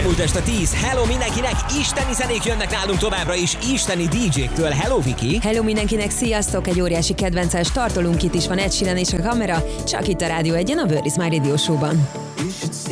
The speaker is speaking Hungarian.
Elmúlt este 10. Hello mindenkinek, isteni zenék jönnek nálunk továbbra is, isteni DJ-któl. Hello Viki! Hello mindenkinek, sziasztok! Egy óriási kedvences tartolunk, itt is van Ed Sheeran és a kamera, csak itt a Rádió 1-en, a Where is My Radio Show-ban.